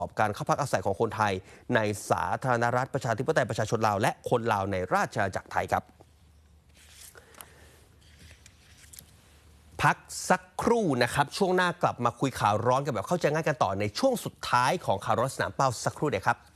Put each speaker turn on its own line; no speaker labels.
อบการเข้าพักอาศัยของคนไทยในสาธารณรัฐประชาธิปไตยประชาชนลาวและคนลาวในราชอาณาจักรไทยครับพักสักครู่นะครับช่วงหน้ากลับมาคุยข่าวร้อนกันแบบเข้าใจง่ายกันต่อในช่วงสุดท้ายของข่าวร้อนสนามเป้าสักครู่เดียวครับ